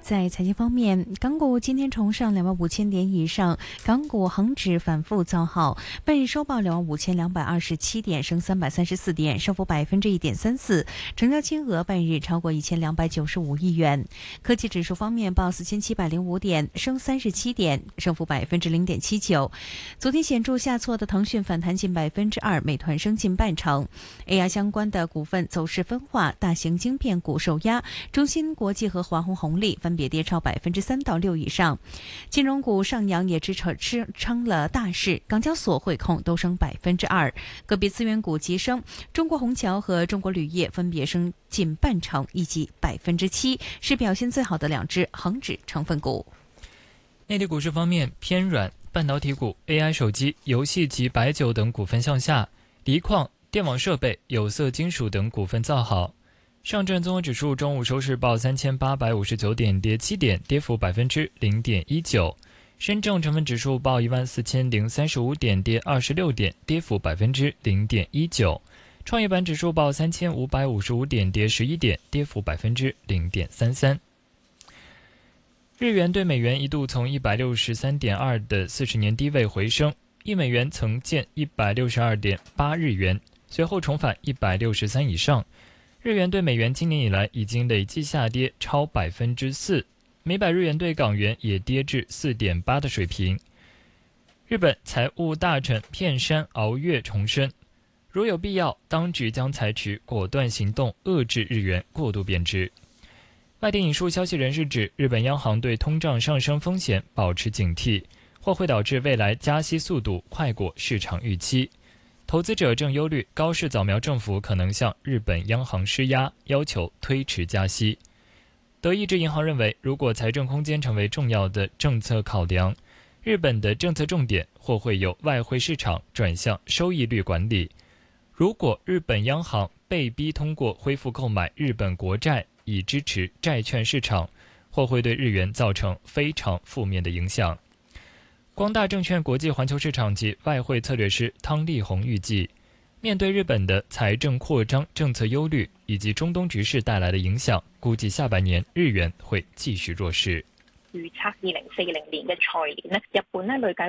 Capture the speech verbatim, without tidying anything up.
在财经方面，港股今天重上两万五千点以上，港股恒指反复造好，半日收报两万五千两百二十七点，升三百三十四点，升幅百分之一点三四，成交金额半日超过一千两百九十五亿元。科技指数方面报四千七百零五点，升三十七点，升幅百分之零点七九。昨天显著下挫的腾讯反弹近百分之二，美团升近半成。A I 相关的股份走势分化，大型晶片股受压，中芯国际和华虹红利分别跌超百分之三到六以上。金融股上扬也支撑支撑了大市，港交所、汇控都升百分之二，个别资源股急升，中国虹桥和中国铝业分别升近半成以及百分之七，是表现最好的两只恒指成分股。 内地股市方面偏软，半导体股、A I 手机、游戏及白酒等股份向下，锂矿、电网设备、有色金属等股份造好。上证综合指数中午收市报三千八百五十九点，跌七点，跌幅百分之零点一九。深证成分指数报一万四千零三十五点，跌二十六点，跌幅百分之零点一九。创业板指数报三千五百五十五点，跌十一点，跌幅百分之零点三三。日元对美元一度从一百六十三点二的四十年低位回升，一美元曾见一百六十二点八日元，随后重返一百六十三以上。日元对美元今年以来已经累计下跌超百分之四，每百日元对港元也跌至四点八的水平。日本财务大臣片山熬月重申，如有必要，当局将采取果断行动，遏制日元过度贬值。外电引述消息人士指，日本央行对通胀上升风险保持警惕，或会导致未来加息速度快过市场预期。投资者正忧虑高市早苗政府可能向日本央行施压，要求推迟加息。德意志银行认为，如果财政空间成为重要的政策考量，日本的政策重点或会由外汇市场转向收益率管理。如果日本央行被逼通过恢复购买日本国债以支持债券市场，或会对日元造成非常负面的影响。光大证券国际环球市场及外汇策略师汤立红预计，面对日本的财政扩张政策忧虑以及中东局势带来的影响，估计下半年日元会继续弱势。 預測二零四零年嘅財年咧，日本咧累計